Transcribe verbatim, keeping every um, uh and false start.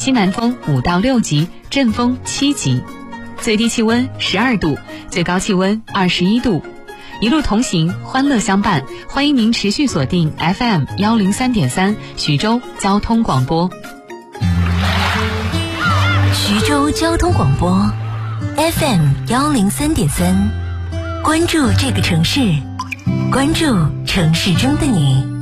西南风五到六级，阵风七级，最低气温十二度，最高气温二十一度。一路同行，欢乐相伴，欢迎您持续锁定 F M 幺零三点三徐州交通广播。 徐州交通广播 F M 幺零三点三，关注这个城市，关注城市中的你。